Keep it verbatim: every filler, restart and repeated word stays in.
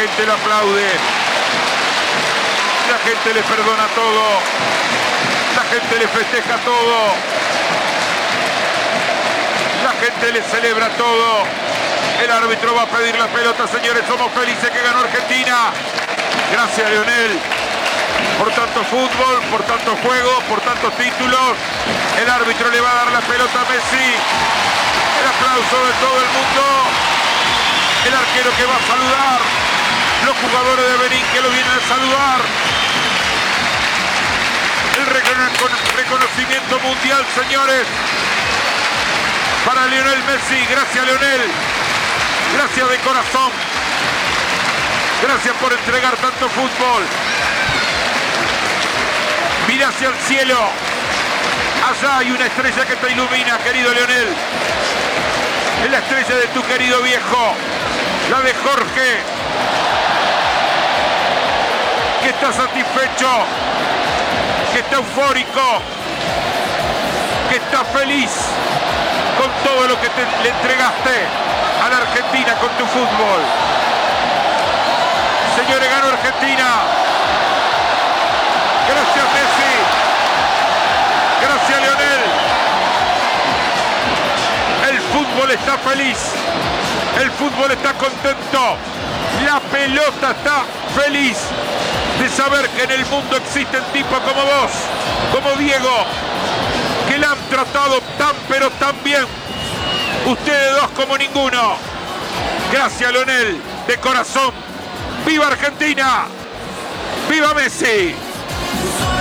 gente lo aplaude. La gente le perdona todo. La gente le festeja todo. La gente le celebra todo. El árbitro va a pedir la pelota, señores. Somos felices que ganó Argentina. Gracias, Lionel. Por tanto fútbol, por tanto juego, por tantos títulos. El árbitro le va a dar la pelota a Messi. El aplauso de todo el mundo. El arquero que va a saludar. Los jugadores de Benín que lo vienen a saludar. El reconocimiento mundial, señores. Para Lionel Messi. Gracias, Lionel. Gracias de corazón. Gracias por entregar tanto fútbol. Mira hacia el cielo. Allá hay una estrella que te ilumina, querido Lionel. Es la estrella de tu querido viejo. La de Jorge. Que está satisfecho. Que está eufórico. Que está feliz con todo lo que te, le entregaste a la Argentina con tu fútbol. Señores, ganó Argentina. Gracias, Messi. Gracias, Lionel. El fútbol está feliz. El fútbol está contento. La pelota está feliz de saber que en el mundo existen tipos como vos, como Diego, que la han tratado tan pero tan bien. Ustedes dos como ninguno. Gracias, Lionel, de corazón. ¡Viva Argentina! ¡Viva Messi!